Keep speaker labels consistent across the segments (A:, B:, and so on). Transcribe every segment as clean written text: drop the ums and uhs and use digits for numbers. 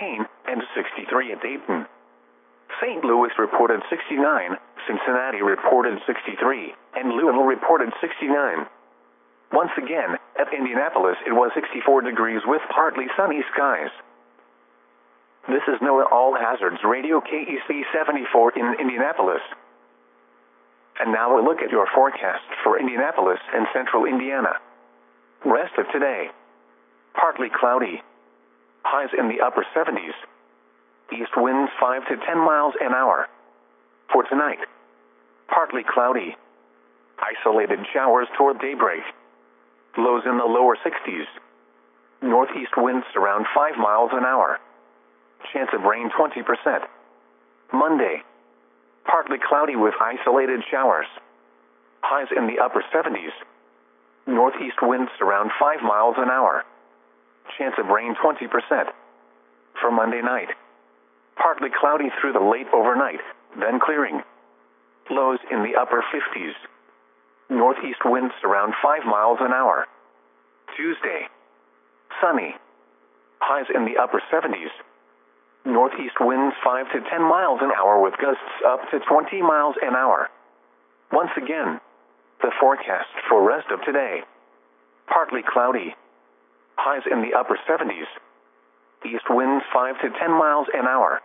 A: Champaign, and 63 at Dayton. St. Louis reported 69, Cincinnati reported 63, and Louisville reported 69. Once again, at Indianapolis it was 64 degrees with partly sunny skies. This is NOAA All Hazards Radio KEC 74 in Indianapolis. And now a look at your forecast for Indianapolis and central Indiana. Rest of today. Partly cloudy. Highs in the upper 70s. East winds 5 to 10 miles an hour. For tonight. Partly cloudy. Isolated showers toward daybreak. Lows in the lower 60s. Northeast winds around 5 miles an hour. Chance of rain 20%. Monday. Partly cloudy with isolated showers. Highs in the upper 70s. Northeast winds around 5 miles an hour. Chance of rain 20%. For Monday night. Partly cloudy through the late overnight, then clearing. Lows in the upper 50s. Northeast winds around 5 miles an hour. Tuesday. Sunny. Highs in the upper 70s. Northeast winds 5 to 10 miles an hour with gusts up to 20 miles an hour. Once again, the forecast for rest of today. Partly cloudy. Highs in the upper 70s. East winds 5 to 10 miles an hour.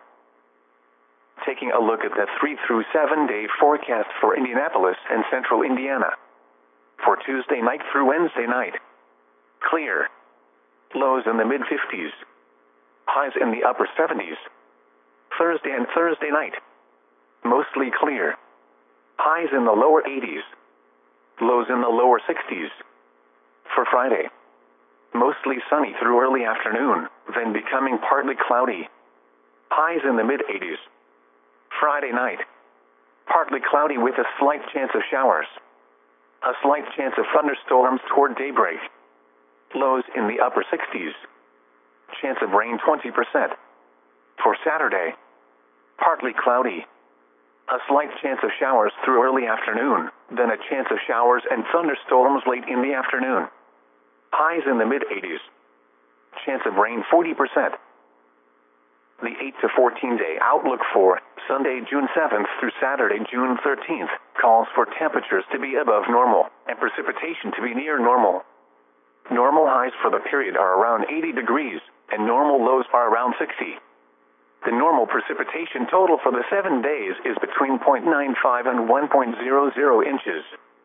A: Taking a look at the 3 through 7 day forecast for Indianapolis and central Indiana. For Tuesday night through Wednesday night. Clear. Lows in the mid-50s. Highs in the upper 70s. Thursday and Thursday night. Mostly clear. Highs in the lower 80s. Lows in the lower 60s. For Friday. Mostly sunny through early afternoon, then becoming partly cloudy. Highs in the mid-80s. Friday night. Partly cloudy with a slight chance of showers. A slight chance of thunderstorms toward daybreak. Lows in the upper 60s. Chance of rain 20%. For Saturday. Partly cloudy. A slight chance of showers through early afternoon, then a chance of showers and thunderstorms late in the afternoon. Highs in the mid-80s. Chance of rain 40%. The 8 to 14 day outlook for Sunday, June 7th through Saturday, June 13th, calls for temperatures to be above normal and precipitation to be near normal. Normal highs for the period are around 80 degrees, and normal lows are around 60. The normal precipitation total for the 7 days is between 0.95 and 1.00 inches.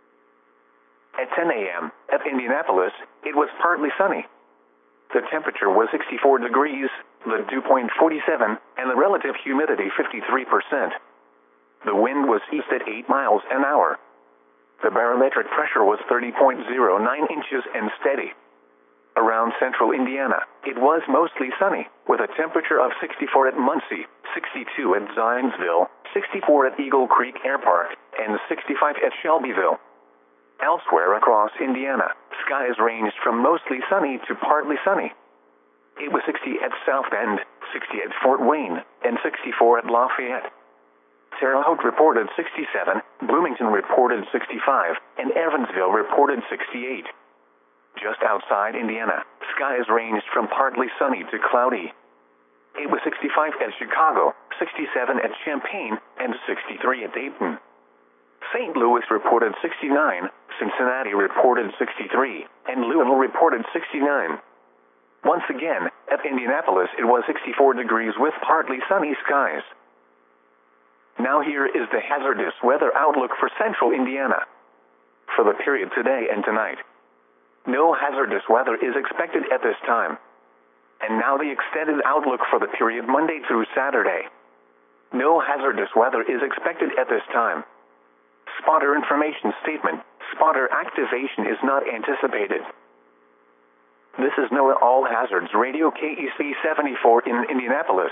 A: At 10 a.m., at Indianapolis, it was partly sunny. The temperature was 64 degrees, the dew point 47, and the relative humidity 53%. The wind was east at 8 miles an hour. The barometric pressure was 30.09 inches and steady. Around central Indiana, it was mostly sunny, with a temperature of 64 at Muncie, 62 at Zionsville, 64 at Eagle Creek Air Park, and 65 at Shelbyville. Elsewhere across Indiana, skies ranged from mostly sunny to partly sunny. It was 60 at South Bend, 60 at Fort Wayne, and 64 at Lafayette. Terre Haute reported 67, Bloomington reported 65, and Evansville reported 68. Just outside Indiana, skies ranged from partly sunny to cloudy. It was 65 at Chicago, 67 at Champaign, and 63 at Dayton. St. Louis reported 69, Cincinnati reported 63, and Louisville reported 69. Once again, at Indianapolis it was 64 degrees with partly sunny skies. Now here is the hazardous weather outlook for central Indiana. For the period today and tonight. No hazardous weather is expected at this time. And now the extended outlook for the period Monday through Saturday. No hazardous weather is expected at this time. Spotter information statement. Spotter activation is not anticipated. This is NOAA All Hazards Radio KEC 74 in Indianapolis.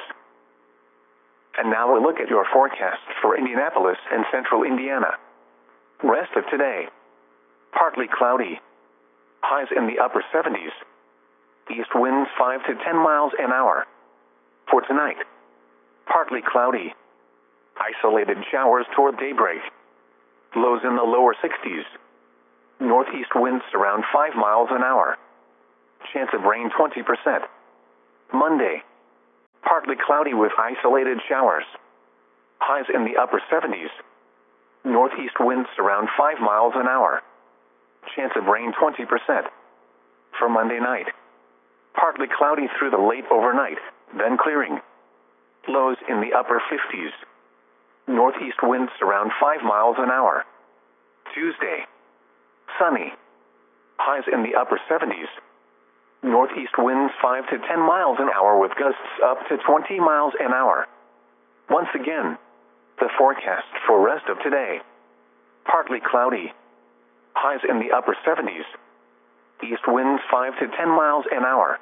A: And now a look at your forecast for Indianapolis and central Indiana. Rest of today. Partly cloudy. Highs in the upper 70s. East winds 5 to 10 miles an hour. For tonight. Partly cloudy. Isolated showers toward daybreak. Lows in the lower 60s. Northeast winds around 5 miles an hour. Chance of rain 20%. Monday. Partly partly cloudy with isolated showers. Highs in the upper 70s. Northeast winds around 5 miles an hour. Chance of rain 20%. For Monday night, partly cloudy through the late overnight, then clearing. Lows in the upper 50s. Northeast winds around 5 miles an hour. Tuesday, sunny. Highs in the upper 70s. Northeast winds 5 to 10 miles an hour with gusts up to 20 miles an hour. Once again, the forecast for rest of today. Partly cloudy. Highs in the upper 70s. East winds 5 to 10 miles an hour.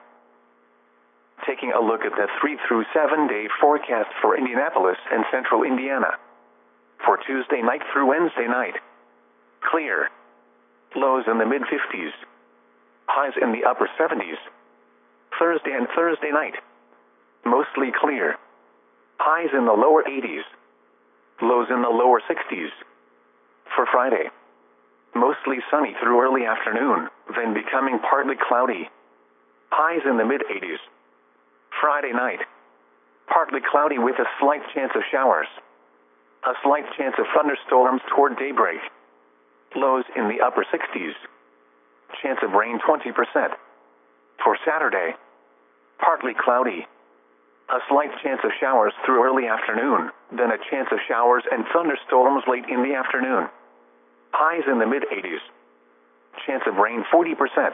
A: Taking a look at the 3 through 7 day forecast for Indianapolis and central Indiana. For Tuesday night through Wednesday night. Clear. Lows in the mid-50s. Highs in the upper 70s. Thursday and Thursday night. Mostly clear. Highs in the lower 80s. Lows in the lower 60s. For Friday, mostly sunny through early afternoon, then becoming partly cloudy. Highs in the mid-80s. Friday night, partly cloudy with a slight chance of showers. A slight chance of thunderstorms toward daybreak. Lows in the upper 60s. Chance of rain 20%. For Saturday, partly cloudy. A slight chance of showers through early afternoon, then a chance of showers and thunderstorms late in the afternoon. Highs in the mid-80s. Chance of rain 40%.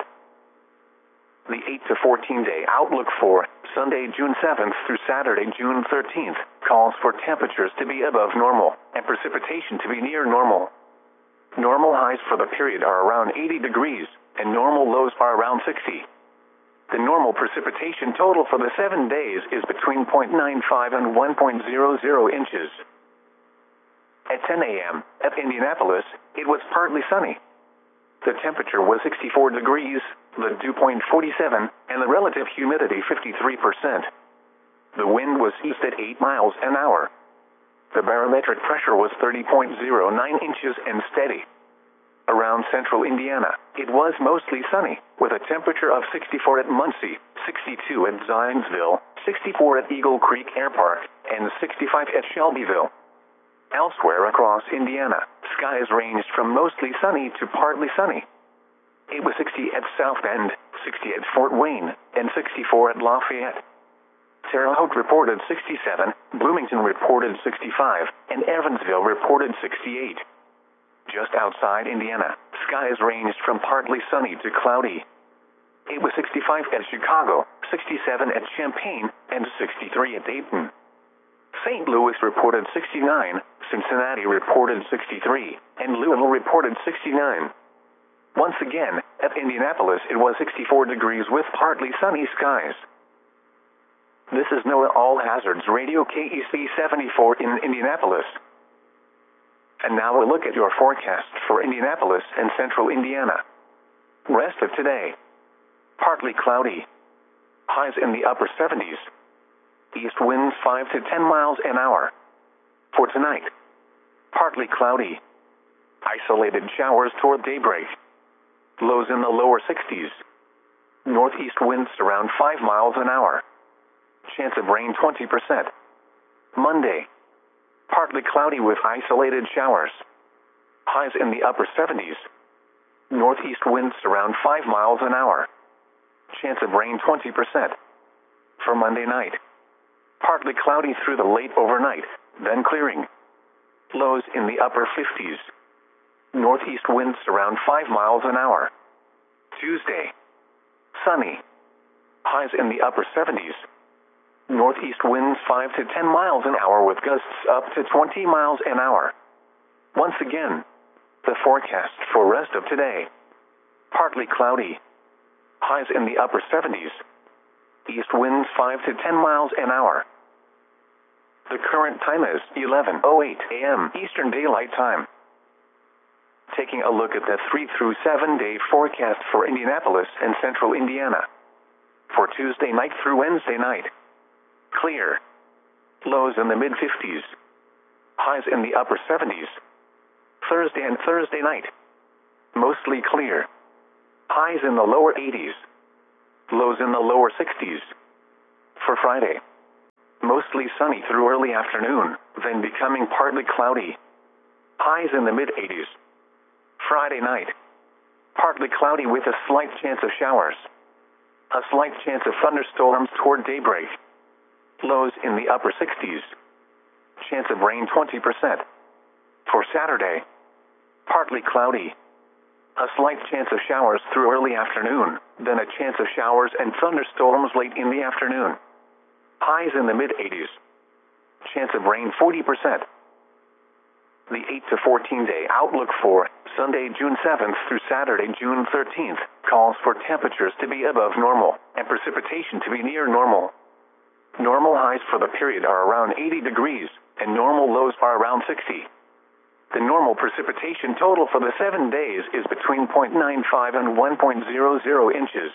A: The 8 to 14 day outlook for Sunday, June 7th through Saturday, June 13th, calls for temperatures to be above normal and precipitation to be near normal. Normal highs for the period are around 80 degrees, and normal lows are around 60. The normal precipitation total for the 7 days is between 0.95 and 1.00 inches. At 10 a.m., at Indianapolis, it was partly sunny. The temperature was 64 degrees, the dew point 47, and the relative humidity 53%. The wind was east at 8 miles an hour. The barometric pressure was 30.09 inches and steady. Around central Indiana, it was mostly sunny, with a temperature of 64 at Muncie, 62 at Zionsville, 64 at Eagle Creek Air Park, and 65 at Shelbyville. Elsewhere across Indiana, skies ranged from mostly sunny to partly sunny. It was 60 at South Bend, 60 at Fort Wayne, and 64 at Lafayette. Terre Haute reported 67, Bloomington reported 65, and Evansville reported 68. Just outside Indiana, skies ranged from partly sunny to cloudy. It was 65 at Chicago, 67 at Champaign, and 63 at Dayton. St. Louis reported 69, Cincinnati reported 63, and Louisville reported 69. Once again, at Indianapolis it was 64 degrees with partly sunny skies. This is NOAA All Hazards Radio KEC 74 in Indianapolis. And now a look at your forecast for Indianapolis and central Indiana. Rest of today. Partly cloudy. Highs in the upper 70s. East winds 5 to 10 miles an hour. For tonight, partly cloudy. Isolated showers toward daybreak. Lows in the lower 60s. Northeast winds around 5 miles an hour. Chance of rain 20%. Monday, partly cloudy with isolated showers. Highs in the upper 70s. Northeast winds around 5 miles an hour. Chance of rain 20%. For Monday night, partly cloudy through the late overnight, then clearing. Lows in the upper 50s. Northeast winds around 5 miles an hour. Tuesday, sunny. Highs in the upper 70s. Northeast winds 5 to 10 miles an hour with gusts up to 20 miles an hour. Once again, the forecast for rest of today. Partly cloudy. Highs in the upper 70s. East winds 5 to 10 miles an hour. The current time is 11:08 a.m. Eastern Daylight Time. Taking a look at the 3 through 7 day forecast for Indianapolis and central Indiana. For Tuesday night through Wednesday night. Clear. Lows in the mid-50s. Highs in the upper 70s. Thursday and Thursday night. Mostly clear. Highs in the lower 80s. Lows in the lower 60s. For Friday. mostly sunny through early afternoon, then becoming partly cloudy. Highs in the mid-80s. Friday night. Partly cloudy with a slight chance of showers. A slight chance of thunderstorms toward daybreak. Lows in the upper 60s. Chance of rain 20%. For Saturday. Partly cloudy. A slight chance of showers through early afternoon, then a chance of showers and thunderstorms late in the afternoon. Highs in the mid-80s. Chance of rain 40%. The 8 to 14 day outlook for Sunday, June 7th through Saturday, June 13th, calls for temperatures to be above normal and precipitation to be near normal. Normal highs for the period are around 80 degrees, and normal lows are around 60. The normal precipitation total for the 7 days is between 0.95 and 1.00 inches.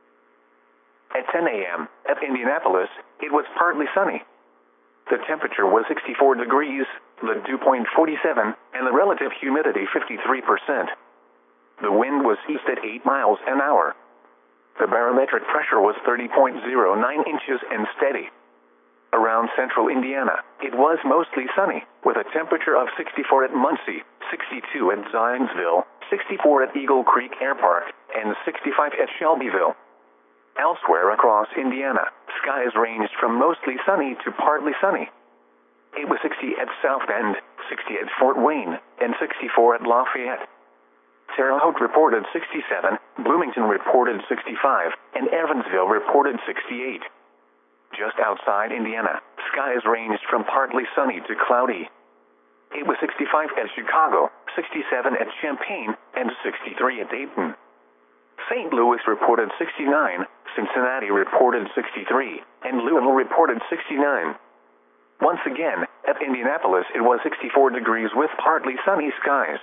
A: At 10 a.m., at Indianapolis, it was partly sunny. The temperature was 64 degrees, the dew point 47, and the relative humidity 53%. The wind was east at 8 miles an hour. The barometric pressure was 30.09 inches and steady. Around central Indiana, it was mostly sunny, with a temperature of 64 at Muncie, 62 at Zionsville, 64 at Eagle Creek Air Park, and 65 at Shelbyville. Elsewhere across Indiana, skies ranged from mostly sunny to partly sunny. It was 60 at South Bend, 60 at Fort Wayne, and 64 at Lafayette. Terre Haute reported 67, Bloomington reported 65, and Evansville reported 68. Just outside Indiana, skies ranged from partly sunny to cloudy. It was 65 at Chicago, 67 at Champaign, and 63 at Dayton. St. Louis reported 69, Cincinnati reported 63, and Louisville reported 69. Once again, at Indianapolis it was 64 degrees with partly sunny skies.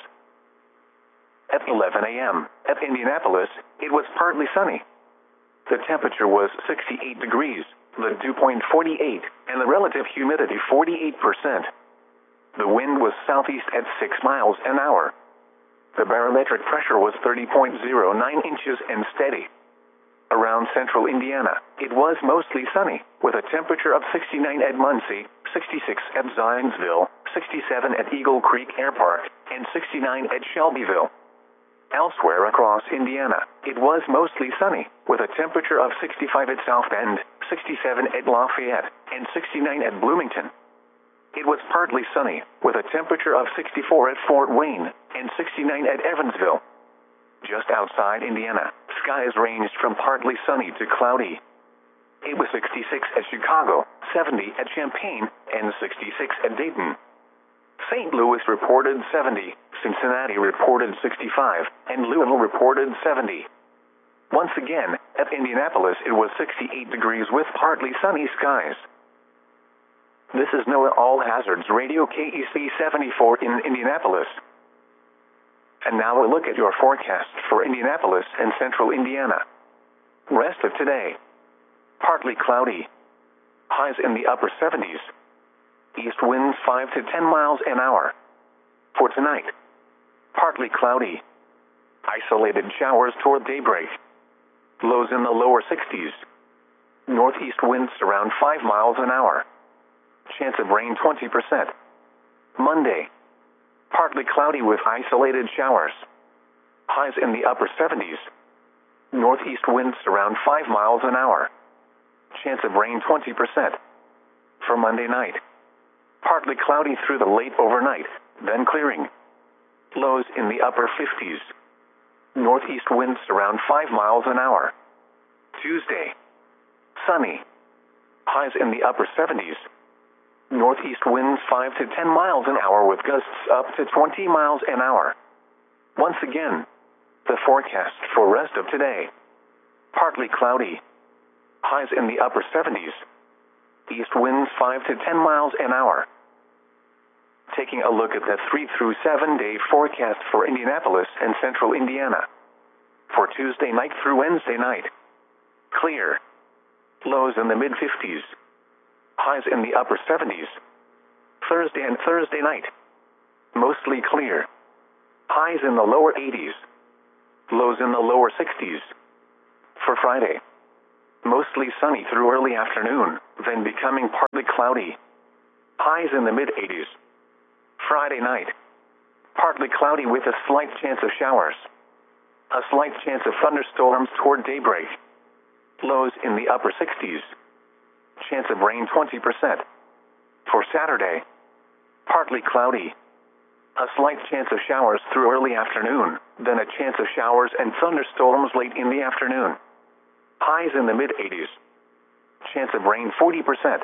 A: At 11 a.m., at Indianapolis, it was partly sunny. The temperature was 68 degrees, the dew point 48, and the relative humidity 48%. The wind was southeast at 6 miles an hour. The barometric pressure was 30.09 inches and steady. Around central Indiana, it was mostly sunny, with a temperature of 69 at Muncie, 66 at Zionsville, 67 at Eagle Creek Air Park, and 69 at Shelbyville. Elsewhere across Indiana, it was mostly sunny, with a temperature of 65 at South Bend, 67 at Lafayette, and 69 at Bloomington. It was partly sunny, with a temperature of 64 at Fort Wayne, and 69 at Evansville. Just outside Indiana, skies ranged from partly sunny to cloudy. It was 66 at Chicago, 70 at Champaign, and 66 at Dayton. St. Louis reported 70, Cincinnati reported 65, and Louisville reported 70. Once again, at Indianapolis it was 68 degrees with partly sunny skies. This is NOAA All Hazards Radio KEC 74 in Indianapolis. And now a look at your forecast for Indianapolis and central Indiana. Rest of today. Partly cloudy. Highs in the upper 70s. East winds 5 to 10 miles an hour. For tonight. Partly cloudy. Isolated showers toward daybreak. Lows in the lower 60s. Northeast winds around 5 miles an hour. Chance of rain 20%. Monday. Partly cloudy with isolated showers. Highs in the upper 70s. Northeast winds around 5 miles an hour. Chance of rain 20%. For Monday night. Partly cloudy through the late overnight, then clearing. Lows in the upper 50s. Northeast winds around 5 miles an hour. Tuesday. Sunny. Highs in the upper 70s. Northeast winds 5 to 10 miles an hour with gusts up to 20 miles an hour. Once again, the forecast for rest of today. Partly cloudy. Highs in the upper 70s. East winds 5 to 10 miles an hour. Taking a look at the 3 through 7 day forecast for Indianapolis and central Indiana. For Tuesday night through Wednesday night. Clear. Lows in the mid-50s. Highs in the upper 70s. Thursday and Thursday night. Mostly clear. Highs in the lower 80s. Lows in the lower 60s. For Friday. Mostly sunny through early afternoon, then becoming partly cloudy. Highs in the mid-80s. Friday night. Partly cloudy with a slight chance of showers. A slight chance of thunderstorms toward daybreak. Lows in the upper 60s. Chance of rain 20%. For Saturday. Partly cloudy. A slight chance of showers through early afternoon, then a chance of showers and thunderstorms late in the afternoon. Highs in the mid-80s. Chance of rain 40%.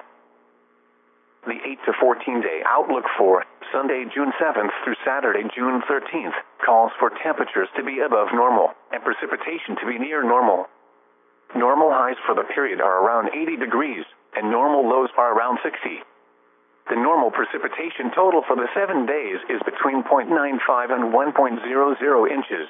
A: The 8 to 14 day outlook for Sunday, June 7th through Saturday, June 13th, calls for temperatures to be above normal and precipitation to be near normal. Normal highs for the period are around 80 degrees, and normal lows are around 60. The normal precipitation total for the 7 days is between 0.95 and 1.00 inches.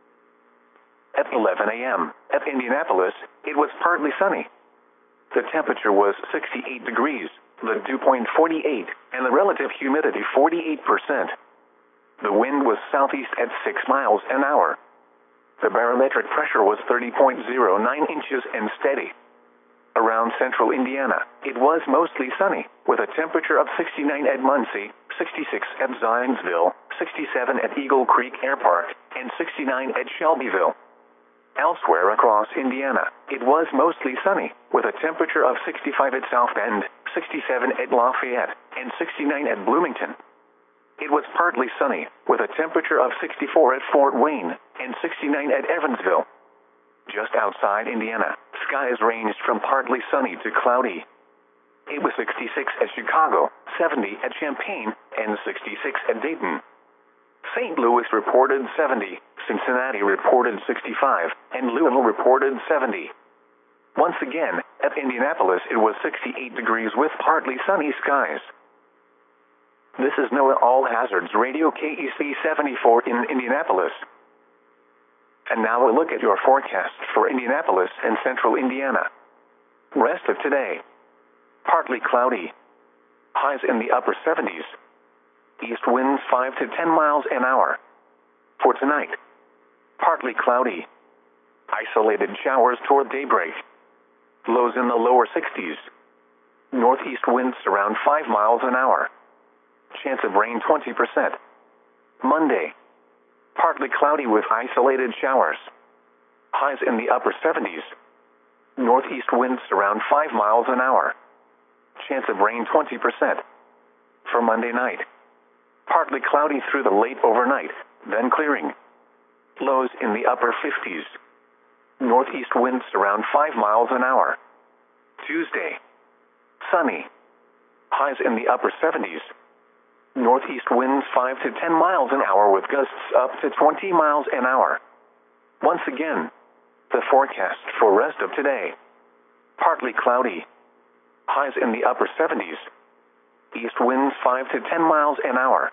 A: At 11 a.m., at Indianapolis, it was partly sunny. The temperature was 68 degrees, the dew point 48, and the relative humidity 48%. The wind was southeast at 6 miles an hour. The barometric pressure was 30.09 inches and steady. Around central Indiana, it was mostly sunny, with a temperature of 69 at Muncie, 66 at Zionsville, 67 at Eagle Creek Air Park, and 69 at Shelbyville. Elsewhere across Indiana, it was mostly sunny, with a temperature of 65 at South Bend, 67 at Lafayette, and 69 at Bloomington. It was partly sunny, with a temperature of 64 at Fort Wayne, and 69 at Evansville. Just outside Indiana, skies ranged from partly sunny to cloudy. It was 66 at Chicago, 70 at Champaign, and 66 at Dayton. St. Louis reported 70, Cincinnati reported 65, and Louisville reported 70. Once again, at Indianapolis it was 68 degrees with partly sunny skies. This is NOAA All Hazards Radio KEC 74 in Indianapolis. And now a look at your forecast for Indianapolis and central Indiana. Rest of today. Partly cloudy. Highs in the upper 70s. East winds 5 to 10 miles an hour. For tonight. Partly cloudy. Isolated showers toward daybreak. Lows in the lower 60s. Northeast winds around 5 miles an hour. Chance of rain 20%. Monday. Partly cloudy with isolated showers. Highs in the upper 70s. Northeast winds around 5 miles an hour. Chance of rain 20%. For Monday night. Partly cloudy through the late overnight, then clearing. Lows in the upper 50s. Northeast winds around 5 miles an hour. Tuesday. Sunny. Highs in the upper 70s. Northeast winds 5 to 10 miles an hour with gusts up to 20 miles an hour. Once again, the forecast for rest of today. Partly cloudy. Highs in the upper 70s. East winds 5 to 10 miles an hour.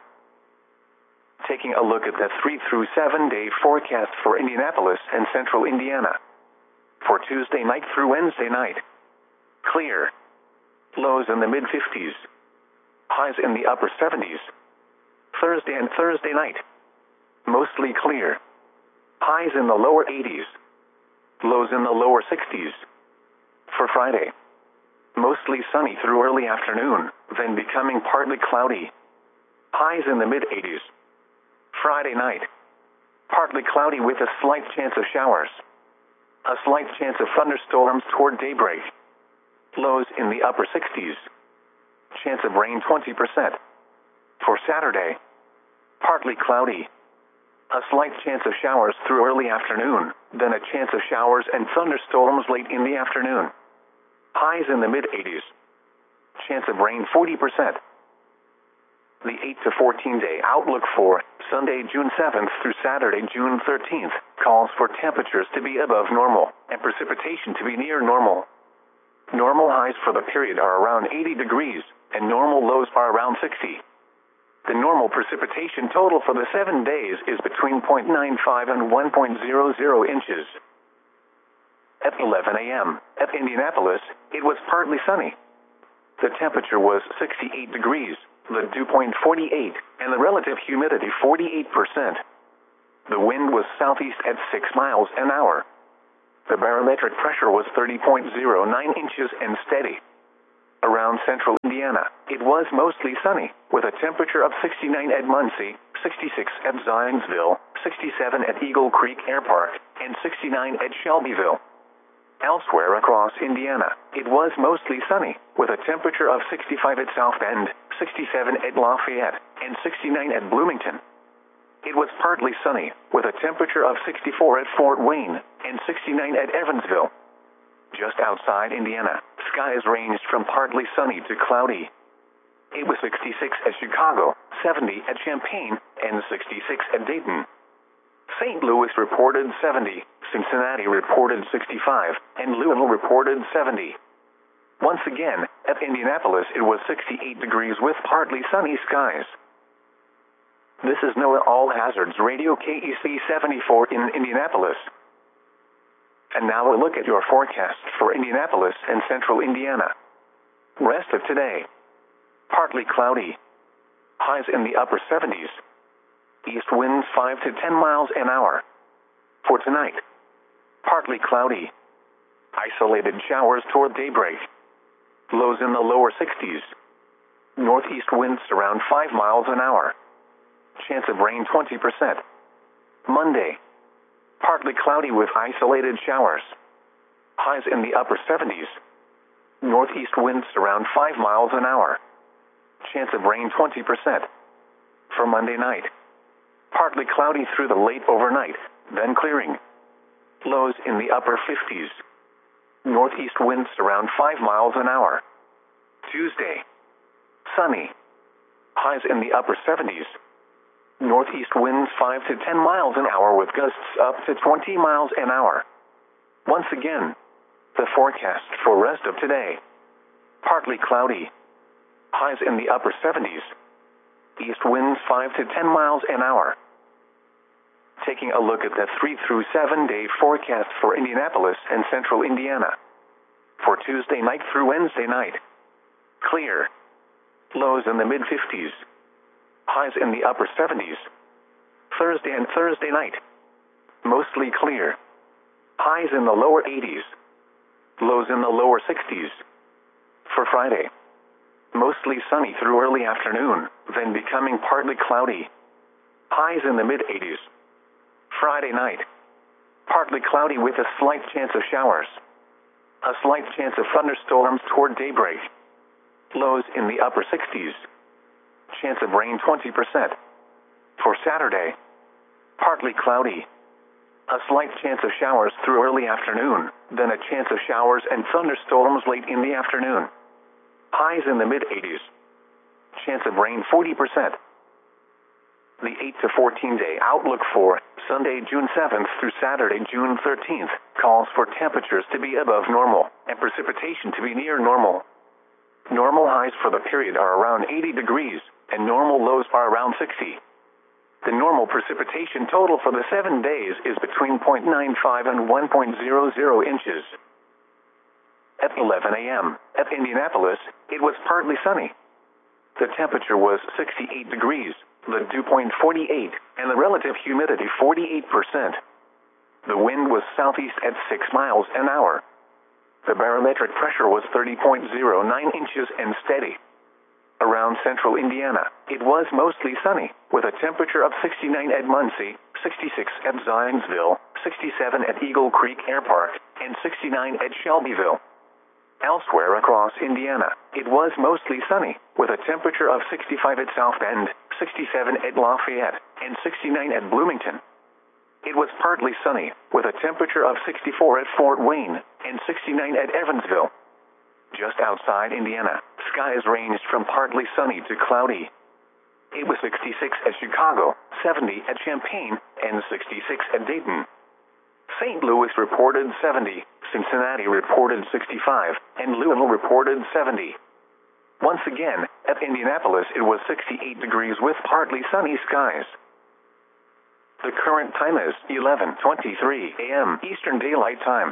A: Taking a look at the 3 through 7 day forecast for Indianapolis and central Indiana. For Tuesday night through Wednesday night. Clear. Lows in the mid-50s. Highs in the upper 70s. Thursday and Thursday night. Mostly clear. Highs in the lower 80s. Lows in the lower 60s. For Friday. Mostly sunny through early afternoon, then becoming partly cloudy. Highs in the mid-80s. Friday night. Partly cloudy with a slight chance of showers. A slight chance of thunderstorms toward daybreak. Lows in the upper 60s. Chance of rain 20%. For Saturday. Partly cloudy. A slight chance of showers through early afternoon, then a chance of showers and thunderstorms late in the afternoon. Highs in the mid-80s. Chance of rain 40%. The 8 to 14 day outlook for Sunday, June 7th through Saturday, June 13th, calls for temperatures to be above normal and precipitation to be near normal. Normal highs for the period are around 80 degrees, and normal lows are around 60. The normal precipitation total for the 7 days is between 0.95 and 1.00 inches. At 11 a.m., at Indianapolis, it was partly sunny. The temperature was 68 degrees, the dew point 48, and the relative humidity 48%. The wind was southeast at 6 miles an hour. The barometric pressure was 30.09 inches and steady. Around central Indiana, it was mostly sunny, with a temperature of 69 at Muncie, 66 at Zionsville, 67 at Eagle Creek Air Park, and 69 at Shelbyville. Elsewhere across Indiana, it was mostly sunny, with a temperature of 65 at South Bend, 67 at Lafayette, and 69 at Bloomington. It was partly sunny, with a temperature of 64 at Fort Wayne, and 69 at Evansville. Just outside Indiana, skies ranged from partly sunny to cloudy. It was 66 at Chicago, 70 at Champaign, and 66 at Dayton. St. Louis reported 70, Cincinnati reported 65, and Louisville reported 70. Once again, at Indianapolis it was 68 degrees with partly sunny skies. This is NOAA All Hazards Radio KEC 74 in Indianapolis. And now a look at your forecast for Indianapolis and central Indiana. Rest of today. Partly cloudy. Highs in the upper 70s. East winds 5 to 10 miles an hour. For tonight. Partly cloudy. Isolated showers toward daybreak. Lows in the lower 60s. Northeast winds around 5 miles an hour. Chance of rain 20%. Monday. Partly cloudy with isolated showers. Highs in the upper 70s. Northeast winds around 5 miles an hour. Chance of rain 20%. For Monday night. Partly cloudy through the late overnight, then clearing. Lows in the upper 50s. Northeast winds around 5 miles an hour. Tuesday. Sunny. Highs in the upper 70s. Northeast winds 5 to 10 miles an hour with gusts up to 20 miles an hour. Once again, the forecast for rest of today. Partly cloudy. Highs in the upper 70s. East winds 5 to 10 miles an hour. Taking a look at the 3 through 7 day forecast for Indianapolis and central Indiana. For Tuesday night through Wednesday night. Clear. Lows in the mid-50s. Highs in the upper 70s. Thursday and Thursday night. Mostly clear. Highs in the lower 80s. Lows in the lower 60s. For Friday. Mostly sunny through early afternoon, then becoming partly cloudy. Highs in the mid-80s. Friday night. Partly cloudy with a slight chance of showers. A slight chance of thunderstorms toward daybreak. Lows in the upper 60s. Chance of rain 20%. For Saturday. Partly cloudy. A slight chance of showers through early afternoon, then a chance of showers and thunderstorms late in the afternoon. Highs in the mid-80s. Chance of rain 40%. The 8 to 14 day outlook for Sunday, June 7th through Saturday, June 13th calls for temperatures to be above normal and precipitation to be near normal. Normal highs for the period are around 80 degrees and normal lows are around 60. The normal precipitation total for the 7 days is between 0.95 and 1.00 inches. At 11 a.m. at Indianapolis, it was partly sunny. The temperature was 68 degrees, the dew point 48, and the relative humidity 48%. The wind was southeast at 6 miles an hour. The barometric pressure was 30.09 inches and steady. Around central Indiana, it was mostly sunny, with a temperature of 69 at Muncie, 66 at Zionsville, 67 at Eagle Creek Air Park, and 69 at Shelbyville. Elsewhere across Indiana, it was mostly sunny, with a temperature of 65 at South Bend, 67 at Lafayette, and 69 at Bloomington. It was partly sunny, with a temperature of 64 at Fort Wayne, and 69 at Evansville. Just outside Indiana, skies ranged from partly sunny to cloudy. It was 66 at Chicago, 70 at Champaign, and 66 at Dayton. St. Louis reported 70, Cincinnati reported 65, and Louisville reported 70. Once again, at Indianapolis it was 68 degrees with partly sunny skies. The current time is 11:23 a.m. Eastern Daylight Time.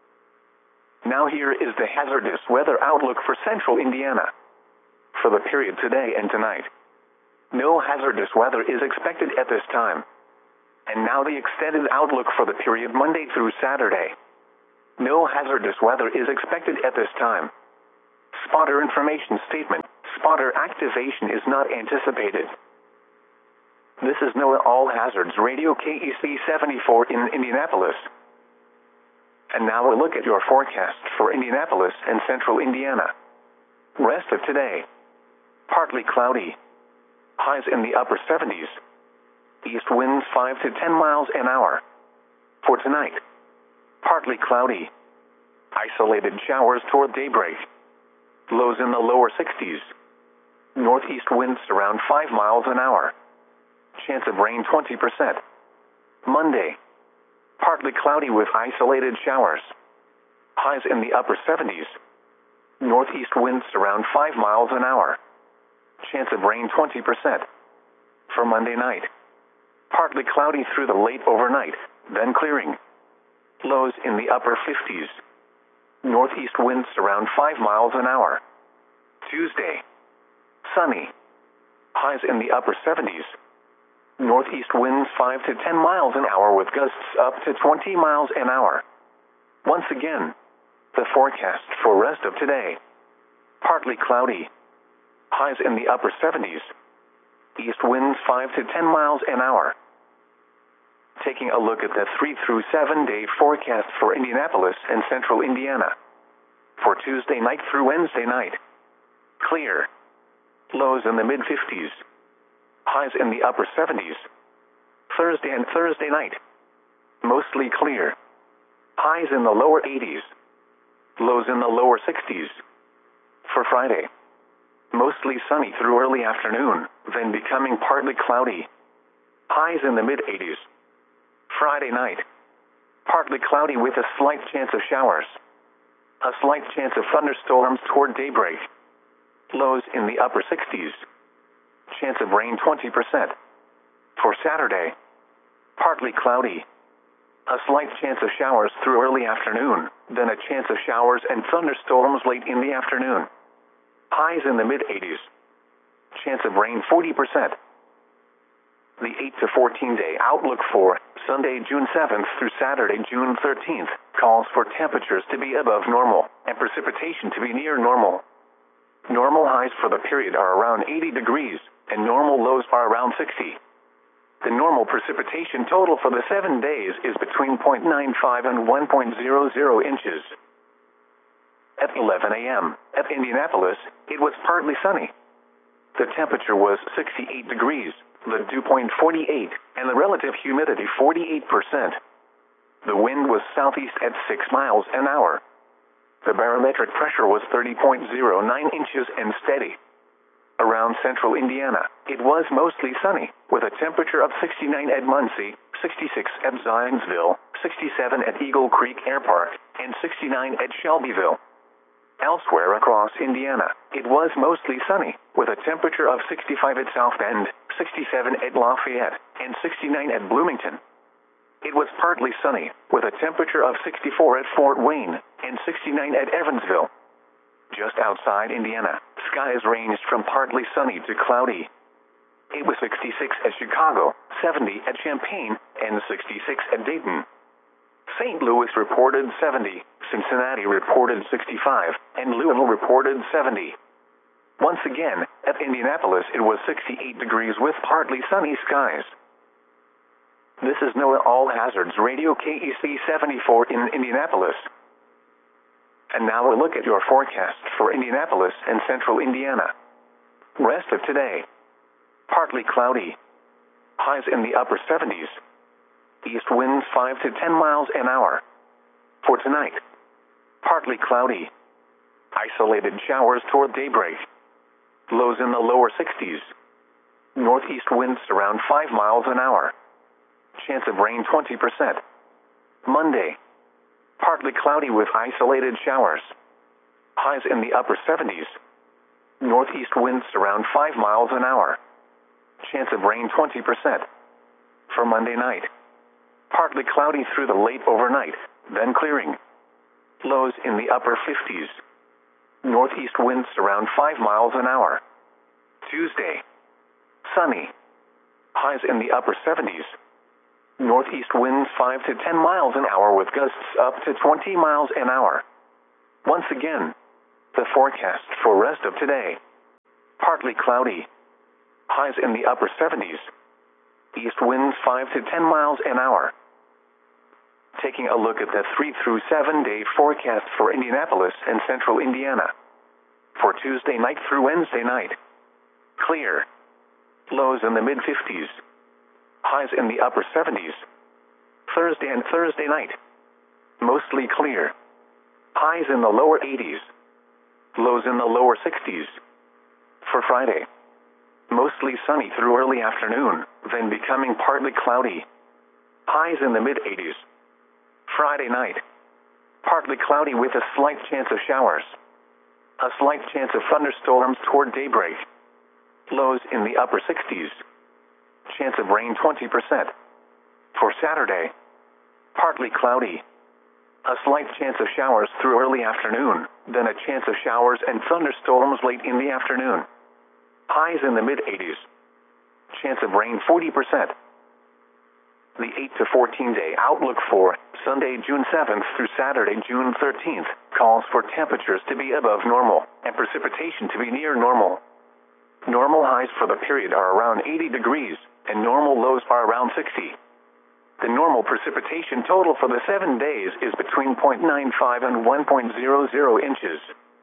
A: Now here is the hazardous weather outlook for central Indiana. For the period today and tonight. No hazardous weather is expected at this time. And now the extended outlook for the period Monday through Saturday. No hazardous weather is expected at this time. Spotter information statement. Spotter activation is not anticipated. This is NOAA All Hazards Radio KEC 74 in Indianapolis. And now a look at your forecast for Indianapolis and central Indiana. Rest of today. Partly cloudy. Highs in the upper 70s. East winds 5 to 10 miles an hour. For tonight. Partly cloudy. Isolated showers toward daybreak. Lows in the lower 60s. Northeast winds around 5 miles an hour. Chance of rain 20%. Monday. Partly cloudy with isolated showers. Highs in the upper 70s. Northeast winds around 5 miles an hour. Chance of rain 20%. For Monday night. Partly cloudy through the late overnight, then clearing. Lows in the upper 50s. Northeast winds around 5 miles an hour. Tuesday. Sunny. Highs in the upper 70s. Northeast winds 5 to 10 miles an hour with gusts up to 20 miles an hour. Once again, the forecast for rest of today. Partly cloudy. Highs in the upper 70s. East winds 5 to 10 miles an hour. Taking a look at the 3 through 7 day forecast for Indianapolis and central Indiana. For Tuesday night through Wednesday night. Clear. Lows in the mid-50s. Highs in the upper 70s. Thursday and Thursday night. Mostly clear. Highs in the lower 80s. Lows in the lower 60s. For Friday. Mostly sunny through early afternoon, then becoming partly cloudy. Highs in the mid-80s. Friday night. Partly cloudy with a slight chance of showers. A slight chance of thunderstorms toward daybreak. Lows in the upper 60s. Chance of rain 20%. For Saturday. Partly cloudy. A slight chance of showers through early afternoon, then a chance of showers and thunderstorms late in the afternoon. Highs in the mid-80s. Chance of rain 40%. The 8 to 14 day outlook for Sunday, June 7th through Saturday, June 13th calls for temperatures to be above normal and precipitation to be near normal. Normal highs for the period are around 80 degrees and normal lows are around 60. The normal precipitation total for the 7 days is between 0.95 and 1.00 inches. At 11 a.m. at Indianapolis, it was partly sunny. The temperature was 68 degrees, the dew point 48, and the relative humidity 48%. The wind was southeast at 6 miles an hour. The barometric pressure was 30.09 inches and steady. Around central Indiana, it was mostly sunny, with a temperature of 69 at Muncie, 66 at Zionsville, 67 at Eagle Creek Air Park, and 69 at Shelbyville. Elsewhere across Indiana, it was mostly sunny, with a temperature of 65 at South Bend, 67 at Lafayette, and 69 at Bloomington. It was partly sunny, with a temperature of 64 at Fort Wayne, and 69 at Evansville. Just outside Indiana, skies ranged from partly sunny to cloudy. It was 66 at Chicago, 70 at Champaign, and 66 at Dayton. St. Louis reported 70, Cincinnati reported 65, and Louisville reported 70. Once again, at Indianapolis it was 68 degrees with partly sunny skies. This is NOAA All Hazards Radio KEC 74 in Indianapolis. And now a look at your forecast for Indianapolis and central Indiana. Rest of today. Partly cloudy. Highs in the upper 70s. East winds 5 to 10 miles an hour. For tonight. Partly cloudy. Isolated showers toward daybreak. Lows in the lower 60s. Northeast winds around 5 miles an hour. Chance of rain 20%. Monday. Partly cloudy with isolated showers. Highs in the upper 70s. Northeast winds around 5 miles an hour. Chance of rain 20%. For Monday night. Partly cloudy through the late overnight, then clearing. Lows in the upper 50s. Northeast winds around 5 miles an hour. Tuesday. Sunny. Highs in the upper 70s. Northeast winds 5 to 10 miles an hour with gusts up to 20 miles an hour. Once again, the forecast for rest of today. Partly cloudy. Highs in the upper 70s. East winds 5 to 10 miles an hour. Taking a look at the 3 through 7 day forecast for Indianapolis and central Indiana. For Tuesday night through Wednesday night. Clear. Lows in the mid-50s. Highs in the upper 70s. Thursday and Thursday night. Mostly clear. Highs in the lower 80s. Lows in the lower 60s. For Friday. Mostly sunny through early afternoon, then becoming partly cloudy. Highs in the mid-80s. Friday night. Partly cloudy with a slight chance of showers. A slight chance of thunderstorms toward daybreak. Lows in the upper 60s. Chance of rain 20%. For Saturday. Partly cloudy. A slight chance of showers through early afternoon, then a chance of showers and thunderstorms late in the afternoon. Highs in the mid-80s. Chance of rain 40%. The 8 to 14 day outlook for Sunday, June 7th through Saturday, June 13th, calls for temperatures to be above normal and precipitation to be near normal. Normal highs for the period are around 80 degrees, and normal lows are around 60. The normal precipitation total for the 7 days is between 0.95 and 1.00 inches.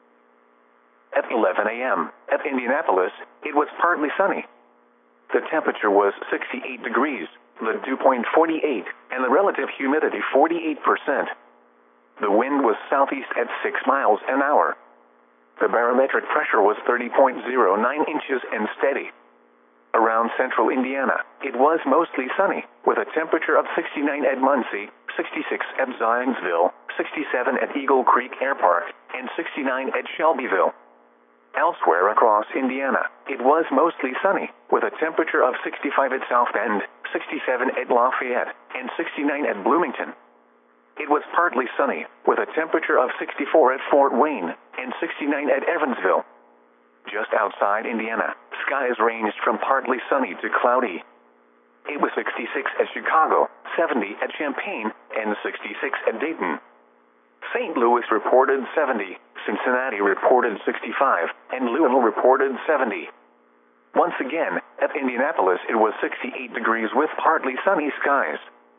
A: At 11 a.m., at Indianapolis, it was partly sunny. The temperature was 68 degrees, the dew point 48, and the relative humidity 48%. The wind was southeast at 6 miles an hour. The barometric pressure was 30.09 inches and steady. Around central Indiana, it was mostly sunny, with a temperature of 69 at Muncie, 66 at Zionsville, 67 at Eagle Creek Air Park, and 69 at Shelbyville. Elsewhere across Indiana, it was mostly sunny, with a temperature of 65 at South Bend, 67 at Lafayette, and 69 at Bloomington. It was partly sunny, with a temperature of 64 at Fort Wayne, and 69 at Evansville. Just outside Indiana, skies ranged from partly sunny to cloudy. It was 66 at Chicago, 70 at Champaign, and 66 at Dayton. St. Louis reported 70, Cincinnati reported 65, and Louisville reported 70. Once again, at Indianapolis it was 68 degrees with partly sunny skies.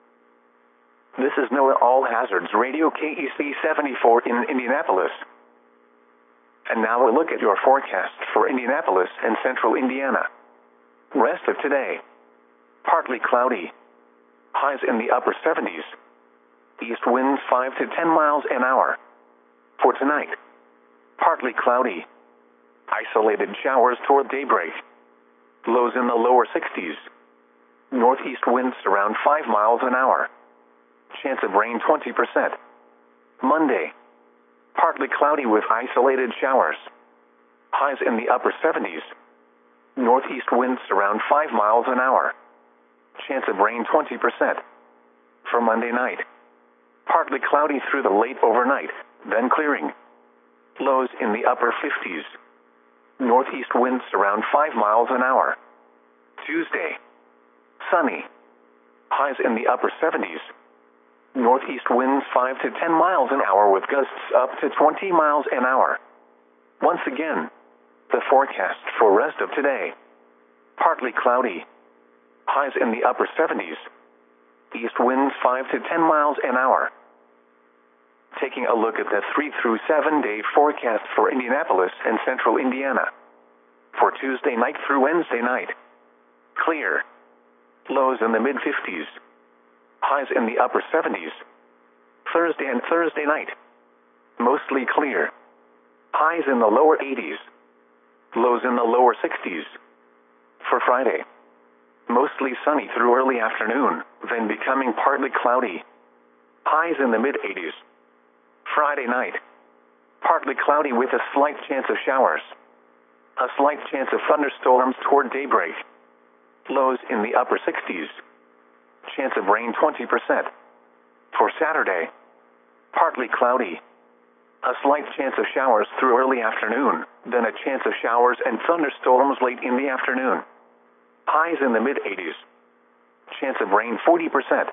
A: This is NOAA All Hazards Radio KEC 74 in Indianapolis. And now a look at your forecast for Indianapolis and central Indiana. Rest of today. Partly cloudy. Highs in the upper 70s. East winds 5 to 10 miles an hour. For tonight. Partly cloudy. Isolated showers toward daybreak. Lows in the lower 60s. Northeast winds around 5 miles an hour. Chance of rain 20%. Monday. Partly cloudy with isolated showers. Highs in the upper 70s. Northeast winds around 5 miles an hour. Chance of rain 20%. For Monday night. Partly cloudy through the late overnight, then clearing. Lows in the upper 50s. Northeast winds around 5 miles an hour. Tuesday. Sunny. Highs in the upper 70s. Northeast winds 5 to 10 miles an hour with gusts up to 20 miles an hour. Once again, the forecast for rest of today. Partly cloudy. Highs in the upper 70s. East winds 5 to 10 miles an hour. Taking a look at the 3 through 7 day forecast for Indianapolis and central Indiana. For Tuesday night through Wednesday night. Clear. Lows in the mid-50s. Highs in the upper 70s. Thursday and Thursday night. Mostly clear. Highs in the lower 80s. Lows in the lower 60s. For Friday. Mostly sunny through early afternoon, then becoming partly cloudy. Highs in the mid-80s. Friday night. Partly cloudy with a slight chance of showers. A slight chance of thunderstorms toward daybreak. Lows in the upper 60s. Chance of rain 20%. For Saturday. Partly cloudy. A slight chance of showers through early afternoon, then a chance of showers and thunderstorms late in the afternoon. Highs in the mid-80s. chance of rain 40%.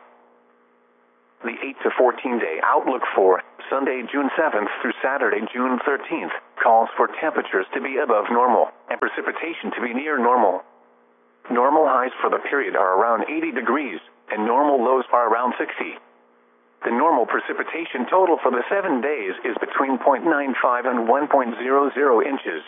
A: The 8 to 14-day outlook for Sunday, June 7th through Saturday, June 13th, calls for temperatures to be above normal and precipitation to be near normal. Normal highs for the period are around 80 degrees, and normal lows are around 60. The normal precipitation total for the 7 days is between 0.95 and 1.00 inches.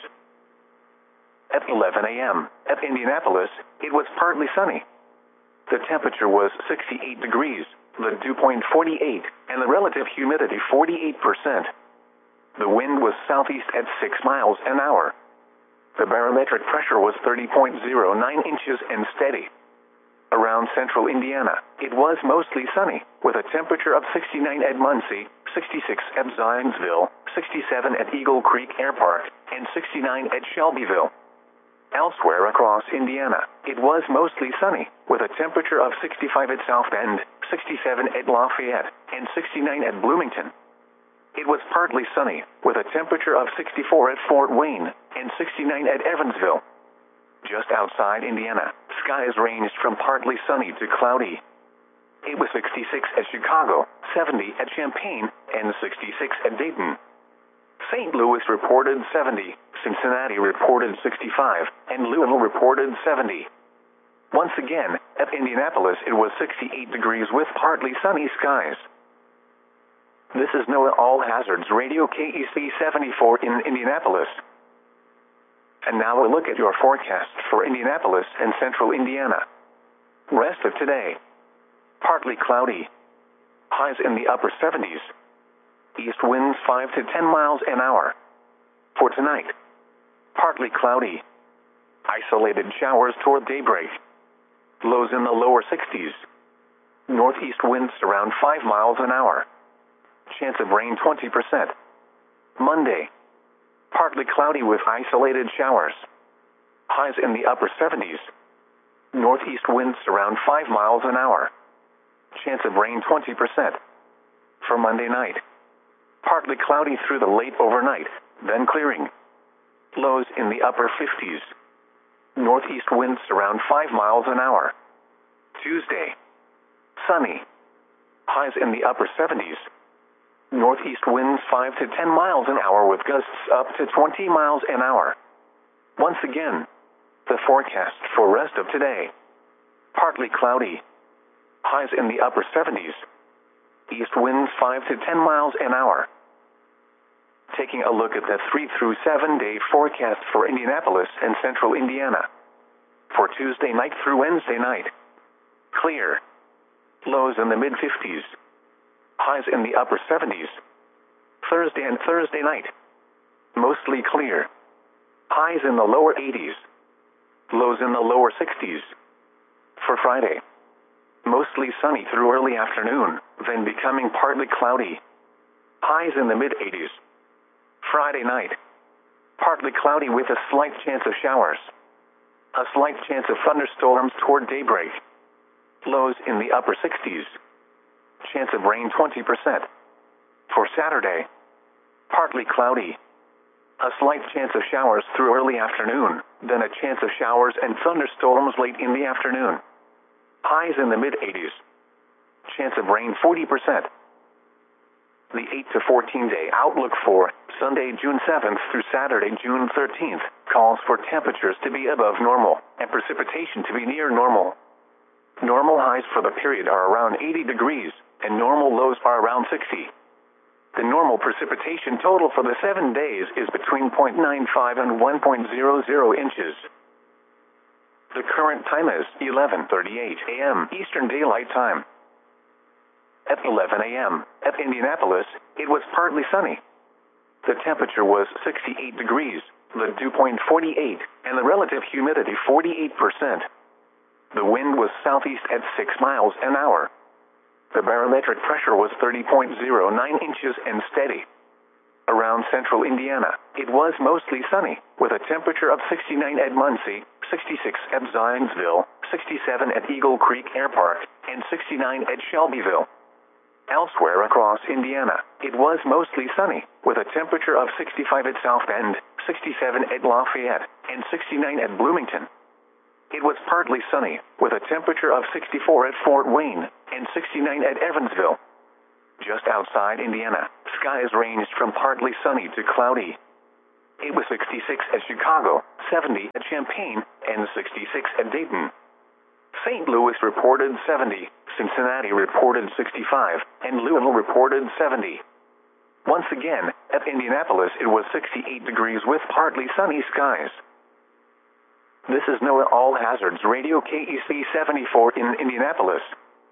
A: At 11 a.m., at Indianapolis, it was partly sunny. The temperature was 68 degrees, the dew point 48, and the relative humidity 48%. The wind was southeast at 6 miles an hour. The barometric pressure was 30.09 inches and steady. Around central Indiana, it was mostly sunny, with a temperature of 69 at Muncie, 66 at Zionsville, 67 at Eagle Creek Air Park, and 69 at Shelbyville. Elsewhere across Indiana, it was mostly sunny, with a temperature of 65 at South Bend, 67 at Lafayette, and 69 at Bloomington. It was partly sunny, with a temperature of 64 at Fort Wayne, and 69 at Evansville. Just outside Indiana, skies ranged from partly sunny to cloudy. It was 66 at Chicago, 70 at Champaign, and 66 at Dayton. St. Louis reported 70, Cincinnati reported 65, and Louisville reported 70. Once again, at Indianapolis it was 68 degrees with partly sunny skies. This is NOAA All Hazards Radio KEC 74 in Indianapolis. And now a look at your forecast for Indianapolis and central Indiana. Rest of today. Partly cloudy. Highs in the upper 70s. East winds 5 to 10 miles an hour. For tonight. Partly cloudy. Isolated showers toward daybreak. Lows in the lower 60s. Northeast winds around 5 miles an hour. Chance of rain 20%. Monday. Partly cloudy with isolated showers. Highs in the upper 70s. Northeast winds around 5 miles an hour. Chance of rain 20%. For Monday night. Partly cloudy through the late overnight, then clearing. Lows in the upper 50s. Northeast winds around 5 miles an hour. Tuesday. Sunny. Highs in the upper 70s. Northeast winds 5 to 10 miles an hour with gusts up to 20 miles an hour. Once again, the forecast for rest of today. Partly cloudy. Highs in the upper 70s. East winds 5 to 10 miles an hour. Taking a look at the 3 through 7 day forecast for Indianapolis and central Indiana. For Tuesday night through Wednesday night. Clear. Lows in the mid-50s. Highs in the upper 70s. Thursday and Thursday night. Mostly clear. Highs in the lower 80s. Lows in the lower 60s. For Friday. Mostly sunny through early afternoon, then becoming partly cloudy. Highs in the mid-80s. Friday night. Partly cloudy with a slight chance of showers. A slight chance of thunderstorms toward daybreak. Lows in the upper 60s. Chance of rain 20%. For Saturday. Partly cloudy. A slight chance of showers through early afternoon, then a chance of showers and thunderstorms late in the afternoon. Highs in the mid-80s. Chance of rain 40%. The 8 to 14 day outlook for Sunday, June 7th through Saturday, June 13th, calls for temperatures to be above normal and precipitation to be near normal. Normal highs for the period are around 80 degrees, and normal lows are around 60. The normal precipitation total for the 7 days is between 0.95 and 1.00 inches. The current time is 11:38 a.m. Eastern Daylight Time. At 11 a.m., at Indianapolis, it was partly sunny. The temperature was 68 degrees, the dew point 48, and the relative humidity 48%. The wind was southeast at 6 miles an hour. The barometric pressure was 30.09 inches and steady. Around central Indiana, it was mostly sunny, with a temperature of 69 at Muncie, 66 at Zionsville, 67 at Eagle Creek Air Park, and 69 at Shelbyville. Elsewhere across Indiana, it was mostly sunny, with a temperature of 65 at South Bend, 67 at Lafayette, and 69 at Bloomington. it was partly sunny, with a temperature of 64 at Fort Wayne and 69 at Evansville. Just outside Indiana, skies ranged from partly sunny to cloudy. It was 66 at Chicago, 70 at Champaign, and 66 at Dayton. St. Louis reported 70, Cincinnati reported 65, and Louisville reported 70. Once again, at Indianapolis it was 68 degrees with partly sunny skies. This is NOAA All Hazards Radio KEC 74 in Indianapolis.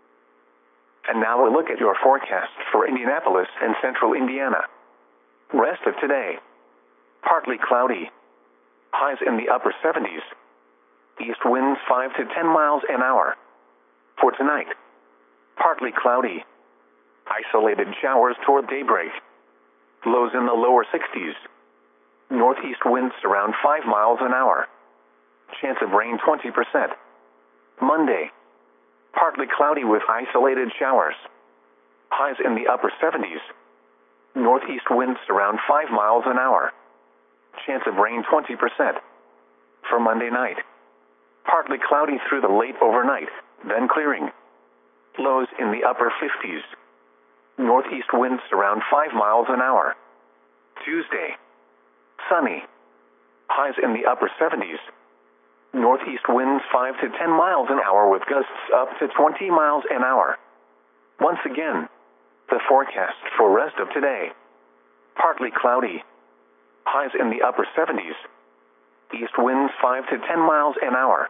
A: And now a look at your forecast for Indianapolis and central Indiana. Rest of today. Partly cloudy. Highs in the upper 70s. East winds 5 to 10 miles an hour. For tonight. Partly cloudy. Isolated showers toward daybreak. Lows in the lower 60s. Northeast winds around 5 miles an hour. Chance of rain 20%. Monday. Partly cloudy with isolated showers. Highs in the upper 70s. Northeast winds around 5 miles an hour. Chance of rain 20%. For Monday night. Partly cloudy through the late overnight, then clearing. Lows in the upper 50s. Northeast winds around 5 miles an hour. Tuesday. Sunny. Highs in the upper 70s. Northeast winds 5 to 10 miles an hour with gusts up to 20 miles an hour. Once again, the forecast for rest of today. Partly cloudy. Highs in the upper 70s. East winds 5 to 10 miles an hour.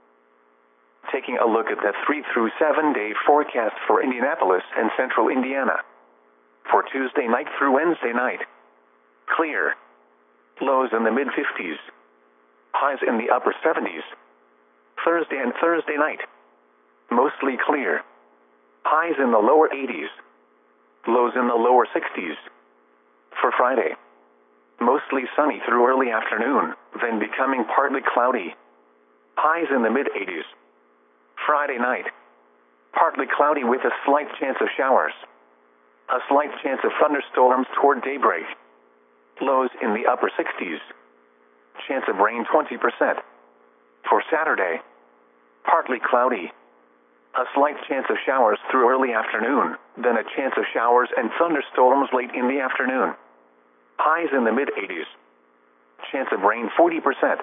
A: Taking a look at the 3 through 7 day forecast for Indianapolis and central Indiana. For Tuesday night through Wednesday night. Clear. Lows in the mid-50s. Highs in the upper 70s. Thursday and Thursday night. Mostly clear. Highs in the lower 80s. Lows in the lower 60s. For Friday. Mostly sunny through early afternoon, then becoming partly cloudy. Highs in the mid-80s. Friday night. Partly cloudy with a slight chance of showers. A slight chance of thunderstorms toward daybreak. Lows in the upper 60s. Chance of rain 20%. For Saturday. Partly cloudy. A slight chance of showers through early afternoon, then a chance of showers and thunderstorms late in the afternoon. Highs in the mid-80s. Chance of rain 40%.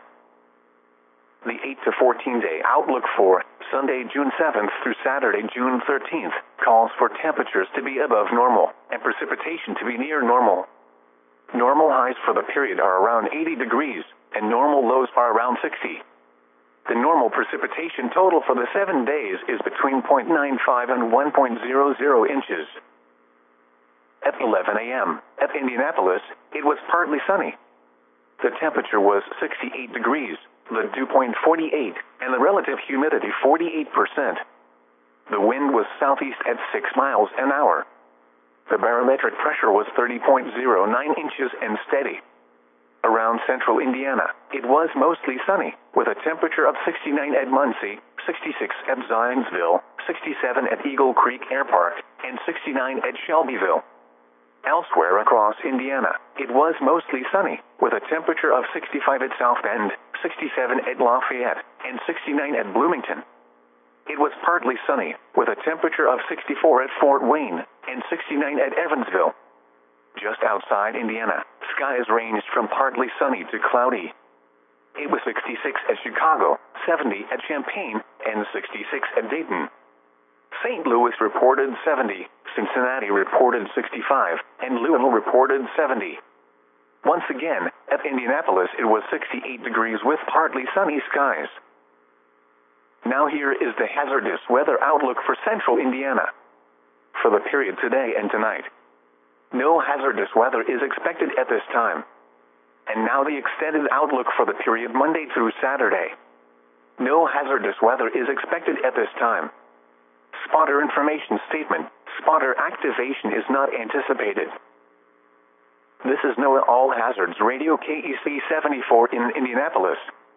A: The 8 to 14 day outlook for Sunday, June 7th through Saturday, June 13th calls for temperatures to be above normal and precipitation to be near normal. Normal highs for the period are around 80 degrees and normal lows are around 60. The normal precipitation total for the 7 days is between 0.95 and 1.00 inches. At 11 a.m. at Indianapolis, it was partly sunny. The temperature was 68 degrees, the dew point 48, and the relative humidity 48%. The wind was southeast at 6 miles an hour. The barometric pressure was 30.09 inches and steady. Around central Indiana, it was mostly sunny, with a temperature of 69 at Muncie, 66 at Zionsville, 67 at Eagle Creek Air Park, and 69 at Shelbyville. Elsewhere across Indiana, it was mostly sunny, with a temperature of 65 at South Bend, 67 at Lafayette, and 69 at Bloomington. It was partly sunny, with a temperature of 64 at Fort Wayne, and 69 at Evansville. Just outside Indiana, skies ranged from partly sunny to cloudy. It was 66 at Chicago, 70 at Champaign, and 66 at Dayton. St. Louis reported 70, Cincinnati reported 65, and Louisville reported 70. Once again, at Indianapolis it was 68 degrees with partly sunny skies. Now here is the hazardous weather outlook for central Indiana. For the period today and tonight. No hazardous weather is expected at this time. And now the extended outlook for the period Monday through Saturday. No hazardous weather is expected at this time. Spotter information statement. Spotter activation is not anticipated. This is NOAA All Hazards Radio KEC 74 in Indianapolis.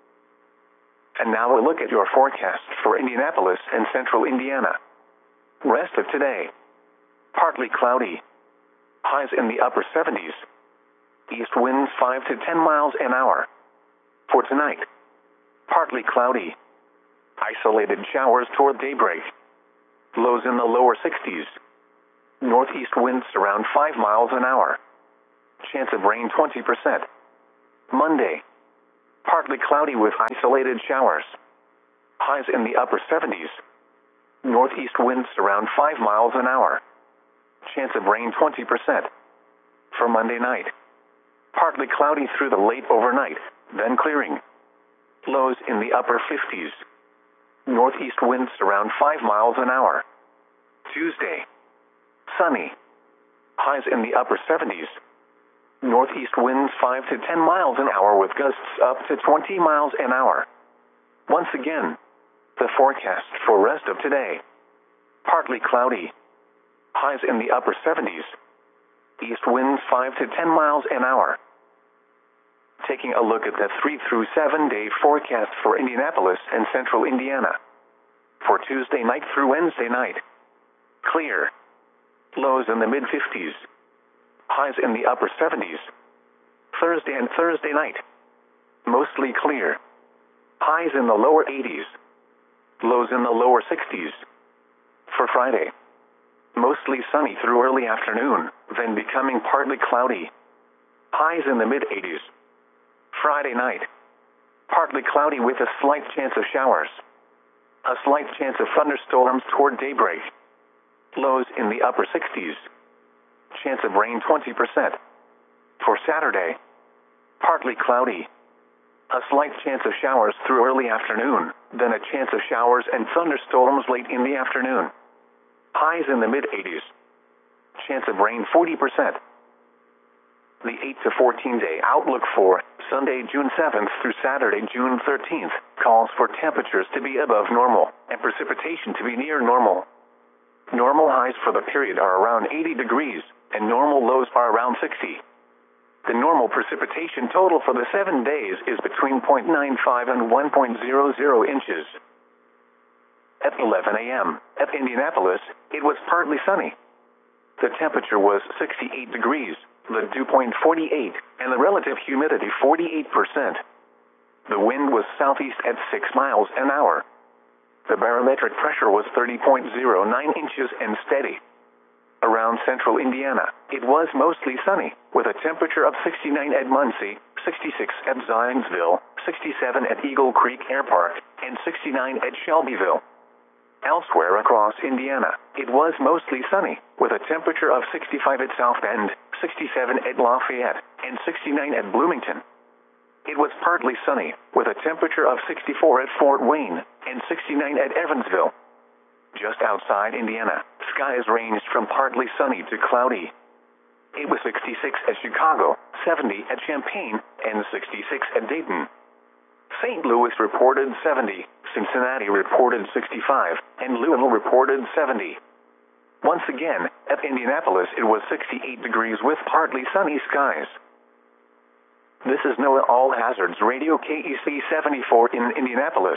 A: And now a look at your forecast for Indianapolis and central Indiana. Rest of today. Partly cloudy. Highs in the upper 70s. East winds 5 to 10 miles an hour. For tonight. Partly cloudy. Isolated showers toward daybreak. Lows in the lower 60s. Northeast winds around 5 miles an hour. Chance of rain 20%. Monday. Partly cloudy with isolated showers. Highs in the upper 70s. Northeast winds around 5 miles an hour. Chance of rain 20%. For Monday night. Partly cloudy through the late overnight, then clearing. Lows in the upper 50s. Northeast winds around 5 miles an hour. Tuesday. Sunny. Highs in the upper 70s. Northeast winds 5 to 10 miles an hour with gusts up to 20 miles an hour. Once again, the forecast for rest of today. Partly cloudy. Highs in the upper 70s. East winds 5 to 10 miles an hour. Taking a look at the 3 through 7 day forecast for Indianapolis and central Indiana. For Tuesday night through Wednesday night. Clear. Lows in the mid-50s. Highs in the upper 70s. Thursday and Thursday night. Mostly clear. Highs in the lower 80s. Lows in the lower 60s. For Friday. Mostly sunny through early afternoon, then becoming partly cloudy. Highs in the mid-80s. Friday night. Partly cloudy with a slight chance of showers. A slight chance of thunderstorms toward daybreak. Lows in the upper 60s. Chance of rain 20%. For Saturday. Partly cloudy. A slight chance of showers through early afternoon, then a chance of showers and thunderstorms late in the afternoon. Highs in the mid-80s. Chance of rain 40%. The 8 to 14 day outlook for Sunday, June 7th through Saturday, June 13th calls for temperatures to be above normal and precipitation to be near normal. Normal highs for the period are around 80 degrees and normal lows are around 60. The normal precipitation total for the 7 days is between 0.95 and 1.00 inches. At 11 a.m. at Indianapolis, it was partly sunny. The temperature was 68 degrees, the dew point 48, and the relative humidity 48%. The wind was southeast at 6 miles an hour. The barometric pressure was 30.09 inches and steady. Around central Indiana, it was mostly sunny, with a temperature of 69 at Muncie, 66 at Zionsville, 67 at Eagle Creek Air Park, and 69 at Shelbyville. Elsewhere across Indiana, it was mostly sunny, with a temperature of 65 at South Bend, 67 at Lafayette, and 69 at Bloomington. It was partly sunny, with a temperature of 64 at Fort Wayne, and 69 at Evansville. Just outside Indiana, skies ranged from partly sunny to cloudy. It was 66 at Chicago, 70 at Champaign, and 66 at Dayton. St. Louis reported 70, Cincinnati reported 65, and Louisville reported 70. Once again, at Indianapolis it was 68 degrees with partly sunny skies. This is NOAA All Hazards Radio KEC 74 in Indianapolis.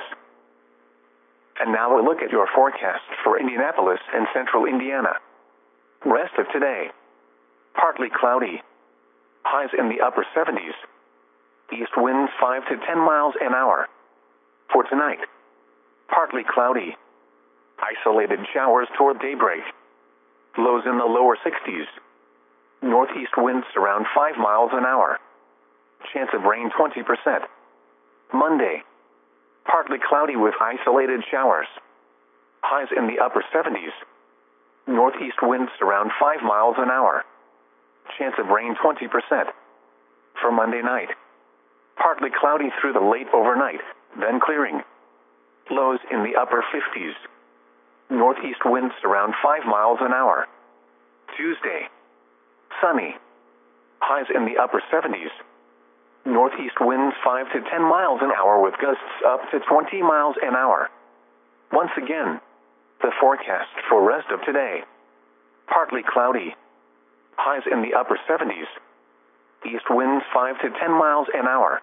A: And now a look at your forecast for Indianapolis and central Indiana. Rest of today. Partly cloudy. Highs in the upper 70s. East winds 5 to 10 miles an hour. For tonight. Partly cloudy. Isolated showers toward daybreak. Lows in the lower 60s. Northeast winds around 5 miles an hour. Chance of rain 20%. Monday. Partly cloudy with isolated showers. Highs in the upper 70s. Northeast winds around 5 miles an hour. Chance of rain 20%. For Monday night. Partly cloudy through the late overnight, then clearing. Lows in the upper 50s. Northeast winds around 5 miles an hour. Tuesday. Sunny. Highs in the upper 70s. Northeast winds 5 to 10 miles an hour with gusts up to 20 miles an hour. Once again, the forecast for rest of today. Partly cloudy. Highs in the upper 70s. East winds 5 to 10 miles an hour.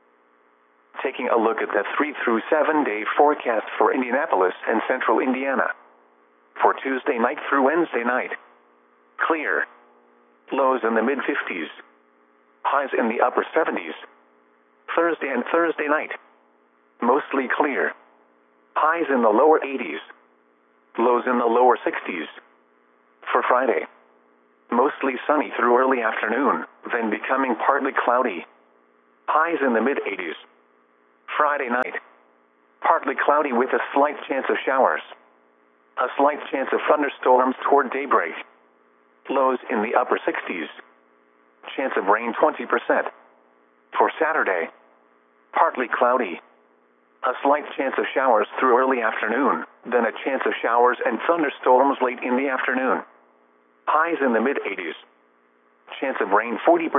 A: Taking a look at the 3 through 7 day forecast for Indianapolis and central Indiana. For Tuesday night through Wednesday night. Clear. Lows in the mid-50s. Highs in the upper 70s. Thursday and Thursday night. Mostly clear. Highs in the lower 80s. Lows in the lower 60s. For Friday, mostly sunny through early afternoon, then becoming partly cloudy. Highs in the mid-80s. Friday night, partly cloudy with a slight chance of showers. A slight chance of thunderstorms toward daybreak. Lows in the upper 60s. Chance of rain 20%. For Saturday, partly cloudy. A slight chance of showers through early afternoon, then a chance of showers and thunderstorms late in the afternoon. Highs in the mid-80s. Chance of rain 40%.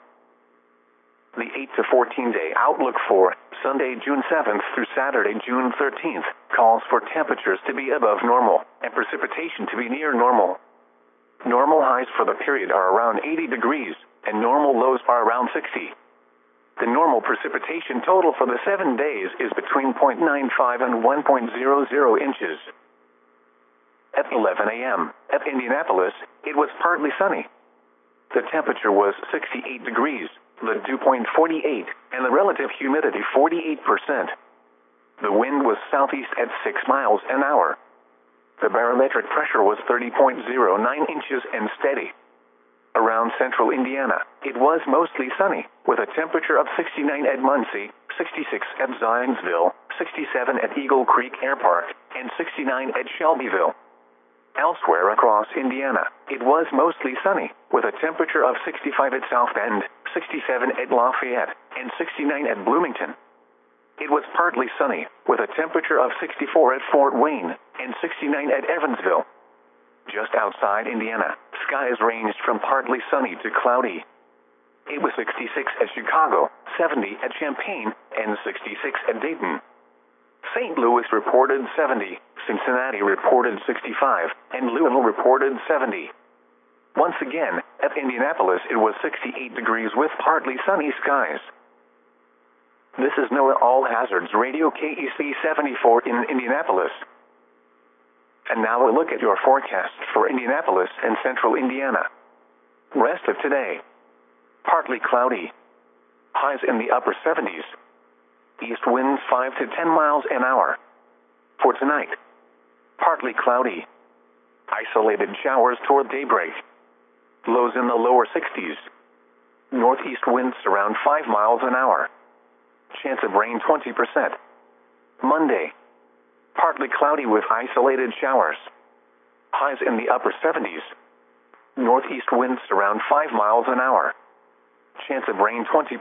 A: The 8 to 14 day outlook for Sunday, June 7th through Saturday, June 13th calls for temperatures to be above normal and precipitation to be near normal. Normal highs for the period are around 80 degrees and normal lows are around 60. The normal precipitation total for the 7 days is between 0.95 and 1.00 inches. At 11 a.m. at Indianapolis, it was partly sunny. The temperature was 68 degrees, the dew point 48, and the relative humidity 48%. The wind was southeast at 6 miles an hour. The barometric pressure was 30.09 inches and steady. Around central Indiana, it was mostly sunny, with a temperature of 69 at Muncie, 66 at Zionsville, 67 at Eagle Creek Air Park, and 69 at Shelbyville. Elsewhere across Indiana, it was mostly sunny, with a temperature of 65 at South Bend, 67 at Lafayette, and 69 at Bloomington. It was partly sunny, with a temperature of 64 at Fort Wayne, and 69 at Evansville. Just outside Indiana, skies ranged from partly sunny to cloudy. It was 66 at Chicago, 70 at Champaign, and 66 at Dayton. St. Louis reported 70, Cincinnati reported 65, and Louisville reported 70. Once again, at Indianapolis it was 68 degrees with partly sunny skies. This is NOAA All Hazards Radio KEC 74 in Indianapolis. And now a look at your forecast for Indianapolis and central Indiana. Rest of today. Partly cloudy. Highs in the upper 70s. East winds 5 to 10 miles an hour. For tonight, partly cloudy. Isolated showers toward daybreak. Lows in the lower 60s. Northeast winds around 5 miles an hour. Chance of rain 20%. Monday, partly cloudy with isolated showers. Highs in the upper 70s. Northeast winds around 5 miles an hour. Chance of rain 20%.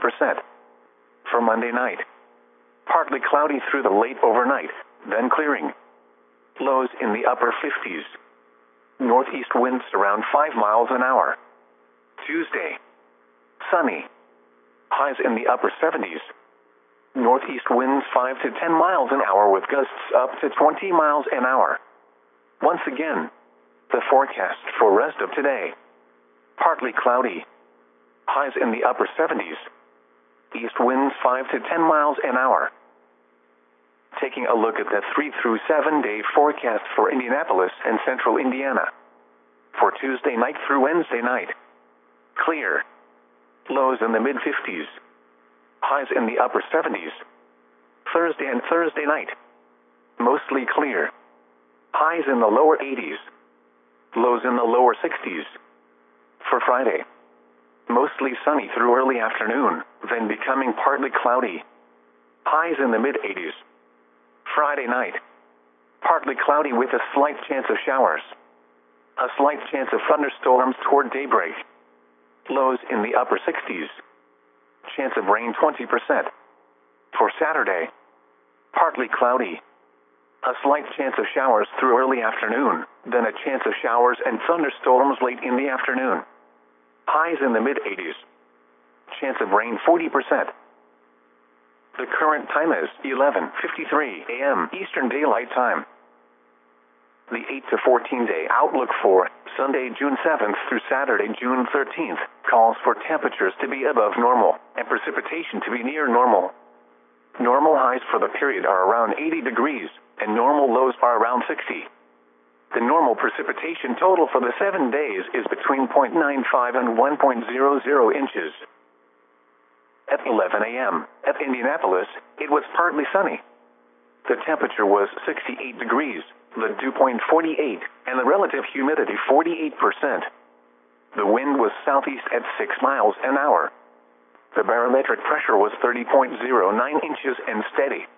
A: For Monday night, partly cloudy through the late overnight, then clearing. Lows in the upper 50s. Northeast winds around 5 miles an hour. Tuesday, sunny. Highs in the upper 70s. Northeast winds 5 to 10 miles an hour with gusts up to 20 miles an hour. Once again, the forecast for rest of today. Partly cloudy. Highs in the upper 70s. East winds 5 to 10 miles an hour. Taking a look at the 3 through 7 day forecast for Indianapolis and central Indiana. For Tuesday night through Wednesday night. Clear. Lows in the mid-50s. Highs in the upper 70s. Thursday and Thursday night. Mostly clear. Highs in the lower 80s. Lows in the lower 60s. For Friday, mostly sunny through early afternoon, then becoming partly cloudy. Highs in the mid-80s. Friday night, partly cloudy with a slight chance of showers. A slight chance of thunderstorms toward daybreak. Lows in the upper 60s. Chance of rain 20%. For Saturday, partly cloudy. A slight chance of showers through early afternoon, then a chance of showers and thunderstorms late in the afternoon. Highs in the mid-80s. Chance of rain 40%. The current time is 11:53 a.m. Eastern Daylight Time. The 8 to 14 day outlook for Sunday, June 7th through Saturday, June 13th calls for temperatures to be above normal and precipitation to be near normal. Normal highs for the period are around 80 degrees and normal lows are around 60. The normal precipitation total for the 7 days is between 0.95 and 1.00 inches. At 11 a.m. at Indianapolis, it was partly sunny. The temperature was 68 degrees, the dew point 48, and the relative humidity 48%. The wind was southeast at 6 miles an hour. The barometric pressure was 30.09 inches and steady.